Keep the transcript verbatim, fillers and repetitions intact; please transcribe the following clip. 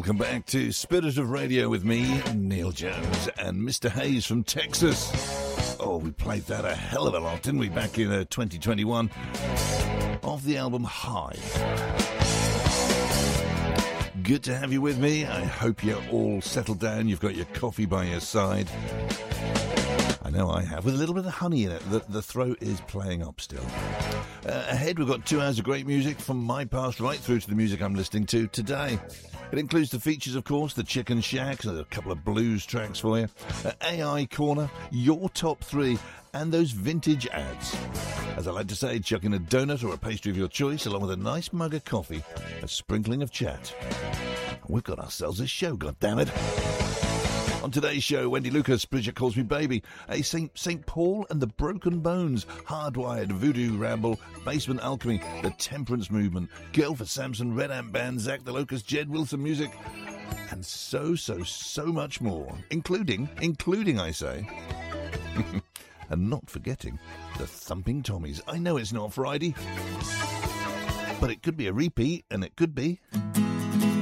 Welcome back to Spirit of Radio with me, Neil Jones, and Mister Hayes from Texas. Oh, we played that a hell of a lot, didn't we, back in uh, twenty twenty-one, off the album High. Good to have you with me. I hope you're all settled down. You've got your coffee by your side. I know I have, with a little bit of honey in it. The, the throat is playing up still. Uh, ahead, we've got two hours of great music from my past right through to the music I'm listening to today. It includes the features, of course, the Chicken Shack, a couple of blues tracks for you, uh, A I Corner, your top three, and those vintage ads. As I like to say, chuck in a donut or a pastry of your choice, along with a nice mug of coffee, a sprinkling of chat. We've got ourselves a show, goddammit. On today's show, Wendy Lucas, Bridget Calls Me Baby, a Saint Saint Paul and the Broken Bones, Hardwired, Voodoo Ramble, Basement Alchemy, The Temperance Movement, Girl for Samson, Red Ant Band, Zach the Locust, Jed Wilson Music, and so, so, so much more, including, including, I say, and not forgetting, the Thumping Tommies. I know it's not Friday, but it could be a repeat, and it could be...